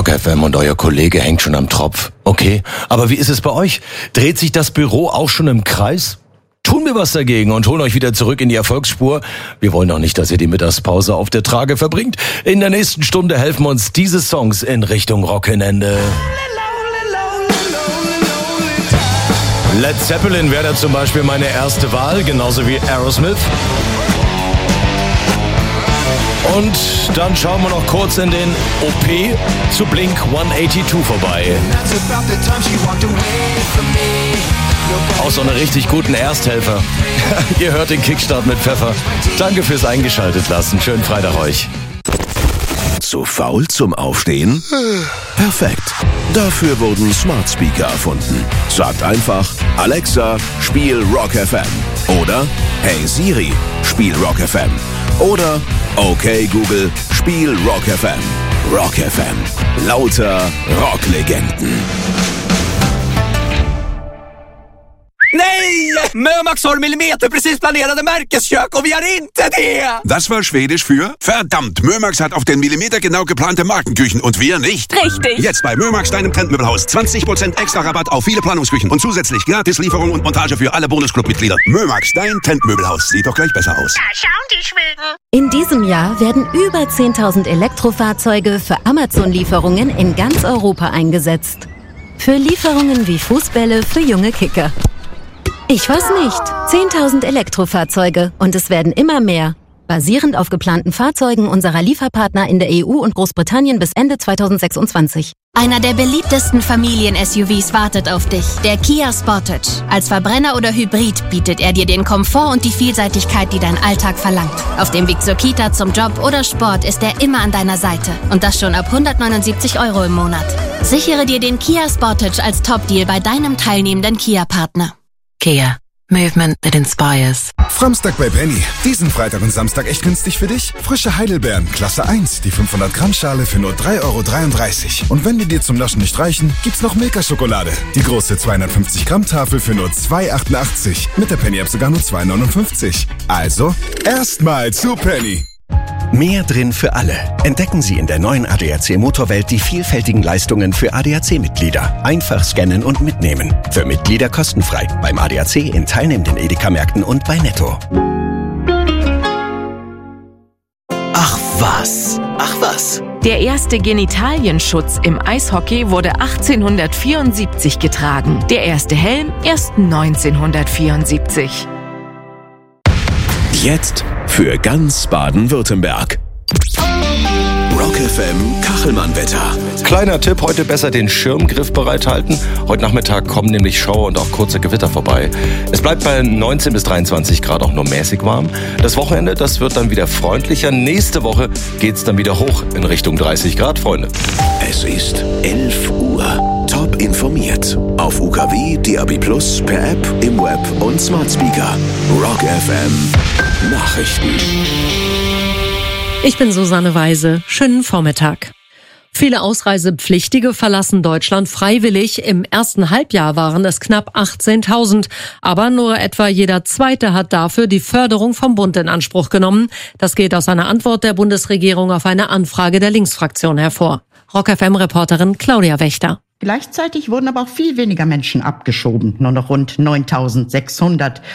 Rock FM und euer Kollege hängt schon am Tropf. Okay, aber wie ist es bei euch? Dreht sich das Büro auch schon im Kreis? Tun wir was dagegen und holen euch wieder zurück in die Erfolgsspur. Wir wollen auch nicht, dass ihr die Mittagspause auf der Trage verbringt. In der nächsten Stunde helfen uns diese Songs in Richtung Rock'n'Ende. Led Zeppelin wäre da zum Beispiel meine erste Wahl, genauso wie Aerosmith. Und dann schauen wir noch kurz in den OP zu Blink 182 vorbei. Auch so eine richtig guten Ersthelfer. Ihr hört den Kickstart mit Pfeffer. Danke fürs Eingeschaltet lassen. Schönen Freitag euch. Zu faul zum Aufstehen? Perfekt. Dafür wurden Smart Speaker erfunden. Sagt einfach, Alexa, spiel Rock FM. Oder, hey Siri, spiel Rock FM. Oder, okay Google, spiel Rock FM. Rock FM. Lauter Rocklegenden. Nej! Mömax har millimeterprecis planerade märkeskök och vi har inte det! Das war Schwedisch für verdammt. Mömax hat auf den Millimeter genau geplante Markenküchen und wir nicht. Richtig. Jetzt bei Mömax, deinem Trendmöbelhaus. 20% extra Rabatt auf viele Planungsküchen und zusätzlich gratis Lieferung und Montage für alle Bonusclub-Mitglieder. Mömax, dein Trendmöbelhaus. Sieht doch gleich besser aus. Da schauen die Schweden. In diesem Jahr werden über 10.000 Elektrofahrzeuge für Amazon-Lieferungen in ganz Europa eingesetzt. Für Lieferungen wie Fußbälle für junge Kicker. Ich weiß nicht. 10.000 Elektrofahrzeuge und es werden immer mehr. Basierend auf geplanten Fahrzeugen unserer Lieferpartner in der EU und Großbritannien bis Ende 2026. Einer der beliebtesten Familien-SUVs wartet auf dich, der Kia Sportage. Als Verbrenner oder Hybrid bietet er dir den Komfort und die Vielseitigkeit, die dein Alltag verlangt. Auf dem Weg zur Kita, zum Job oder Sport ist er immer an deiner Seite. Und das schon ab 179 € im Monat. Sichere dir den Kia Sportage als Top-Deal bei deinem teilnehmenden Kia-Partner. Kia. Movement that inspires. Framstag bei Penny. Diesen Freitag und Samstag echt günstig für dich? Frische Heidelbeeren, Klasse 1, die 500 Gramm Schale für nur 3,33 €. Und wenn die dir zum Naschen nicht reichen, gibt's noch Milka-Schokolade. Die große 250 Gramm Tafel für nur 2,88 €. Mit der Penny-App sogar nur 2,59 €. Also, erstmal zu Penny. Mehr drin für alle. Entdecken Sie in der neuen ADAC Motorwelt die vielfältigen Leistungen für ADAC-Mitglieder. Einfach scannen und mitnehmen. Für Mitglieder kostenfrei. Beim ADAC in teilnehmenden Edeka-Märkten und bei Netto. Ach was. Ach was. Der erste Genitalienschutz im Eishockey wurde 1874 getragen. Der erste Helm erst 1974. Jetzt für ganz Baden-Württemberg. Rock FM Kachelmann-Wetter. Kleiner Tipp, heute besser den Schirm griffbereit halten. Heute Nachmittag kommen nämlich Schauer und auch kurze Gewitter vorbei. Es bleibt bei 19 bis 23 Grad auch nur mäßig warm. Das Wochenende, das wird dann wieder freundlicher. Nächste Woche geht's dann wieder hoch in Richtung 30 Grad, Freunde. Es ist 11 Uhr. Top informiert. Auf UKW, DAB+, per App, im Web und Smart Speaker. Rock FM Nachrichten. Ich bin Susanne Weise. Schönen Vormittag. Viele Ausreisepflichtige verlassen Deutschland freiwillig. Im ersten Halbjahr waren es knapp 18.000. Aber nur etwa jeder Zweite hat dafür die Förderung vom Bund in Anspruch genommen. Das geht aus einer Antwort der Bundesregierung auf eine Anfrage der Linksfraktion hervor. Rock FM-Reporterin Claudia Wächter. Gleichzeitig wurden aber auch viel weniger Menschen abgeschoben, nur noch rund 9.600.